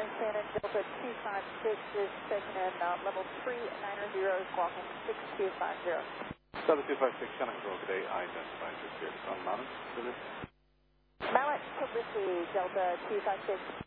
Mountain Shannon, Delta 256 is checking in level 390, squawking 6250. Delta 256, Shannon Control, good day. Identified this here on Mountain. Malik Publicity, Delta 256.